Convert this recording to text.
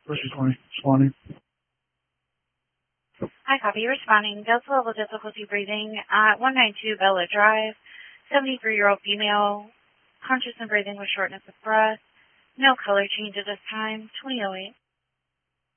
Pushing 20. Swanee. Hi, copy. Responding. Delta level difficulty breathing at 192 Bella Drive. 73-year-old female. Conscious and breathing with shortness of breath. No color change at this time. 2008.